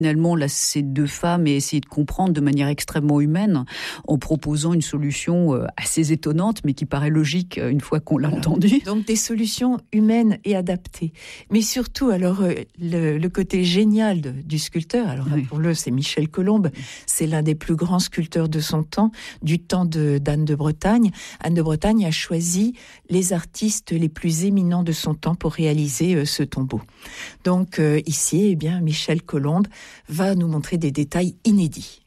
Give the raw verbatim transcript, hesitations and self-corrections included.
Finalement, là, ces deux femmes et essayer de comprendre de manière extrêmement humaine en proposant une solution assez étonnante, mais qui paraît logique une fois qu'on l'a alors, entendue. Donc des solutions humaines et adaptées. Mais surtout, alors le, le côté génial de, du sculpteur, alors oui. pour le, c'est Michel Colombe, c'est l'un des plus grands sculpteurs de son temps, du temps de, d'Anne de Bretagne. Anne de Bretagne a choisi les artistes les plus éminents de son temps pour réaliser euh, ce tombeau. Donc euh, ici, eh bien, Michel Colombe va nous montrer des détails inédits.